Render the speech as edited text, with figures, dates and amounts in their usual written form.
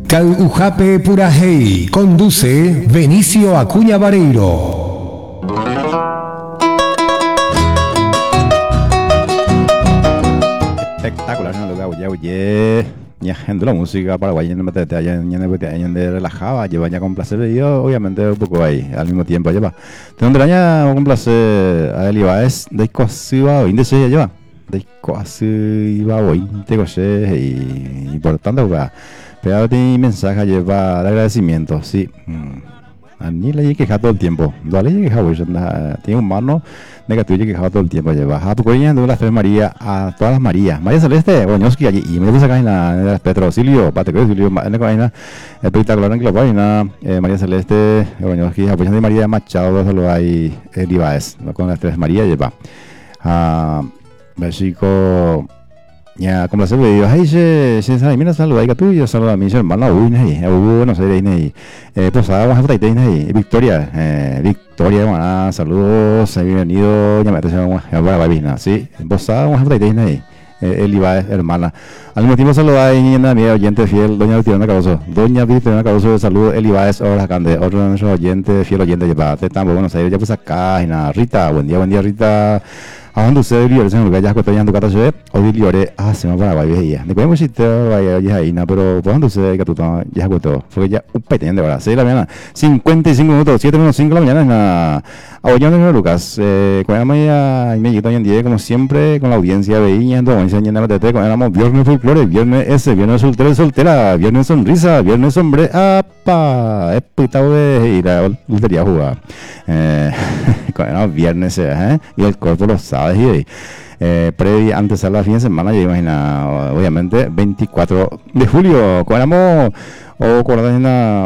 Calhujape Purajey. Conduce Benicio Acuña Vareiro. Espectacular, ¿no? Oye, la música paraguaya, de relajaba, lleva ya con placer y yo, obviamente, un poco ahí, al mismo tiempo, lleva. Tengo un con placer a él iba, es de cosiva, o índice ya lleva, de cosiva, o índice, y por tanto, pero mi mensaje lleva de agradecimiento, sí. A mí le he quejado todo el tiempo. Dale, he quejado, tiene un mano negativo y quejado todo el tiempo. Lleva a Pucoña de las tres María a todas las Marías. María Celeste, Oñoski allí. Y me puse acá en la Petro Silvio, Pateco Silvio, en la cadena espectacular en la María Celeste, Oñoski, apoyando de María Machado, solo hay el Ibaez, con las tres María lleva. México. Ya, como se ve, ay, se sabe, mira, saluda a tuyo, saluda a mi hermano, no sé, Posada, vamos a tratar ahí, Victoria, Victoria, saludos, bienvenido, ya me atención, sí, Posada, vamos a tratar ahí, él iba, hermana. Al mismo tiempo saluda a mi oyente fiel, doña Victoriana Caboso, de salud, él iba, es Horas Cande, otro de nuestros oyentes, fiel oyente, lleva, te estamos, Buenos Aires, ya pues acá, y nada, Rita, buen día, Rita. Ahora usted liore se me olvidó ya que estoy en tu casa se ve hoy liore se me para veía de cómo si te vaya ya ahí na pero cuando usted que tú ya cuento fue ya un petén de verdad 6 de la mañana 55 minutos 7 menos 5 de la mañana en la Abollando Lucas con la me hoy en día como siempre con la audiencia veía en todo enseñando la TT con éramos viernes folclore viernes soltera viernes sonrisa viernes hombre apa espectacular de ir a lotería a jugar con éramos viernes y el cuerpo lo sabe previa antes a la fin de semana ya imagina obviamente 24 de julio cuando o